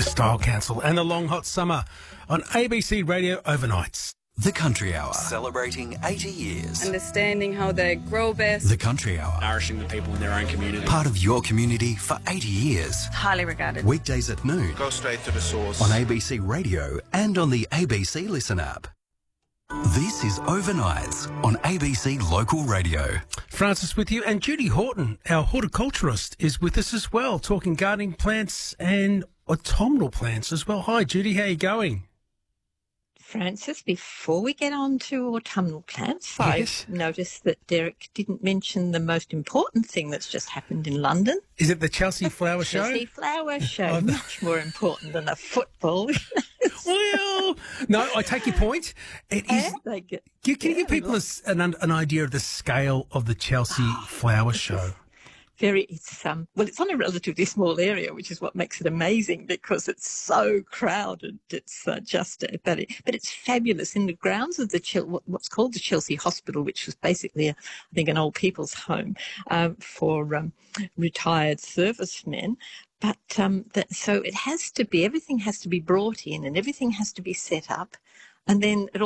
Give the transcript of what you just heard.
Style Council and the long hot summer on ABC Radio Overnights. The Country Hour, celebrating 80 years. Understanding how they grow best. The Country Hour, nourishing the people in their own community. part of your community for 80 years. Highly regarded. Weekdays at noon. Go straight to the source. On ABC Radio and on the ABC Listen app. This is Overnights on ABC Local Radio. Francis with you, and Judy Horton, our horticulturist, is with us as well, talking gardening plants and autumnal plants as well. Hi Judy, how are you going? Francis, before we get on to autumnal plants, Yes. I noticed that Derek didn't mention the most important thing that's just happened in London. Is it the Chelsea Flower Show? Chelsea Flower Show, Oh, no. much more important than a football. Well, no, I take your point. It is. Can you give people an idea of the scale of the Chelsea Flower Show? It's on a relatively small area, which is what makes it amazing because it's so crowded. It's but it's fabulous in the grounds of what's called the Chelsea Hospital, which was basically, I think, an old people's home for retired servicemen. But so everything has to be brought in and everything has to be set up, and then it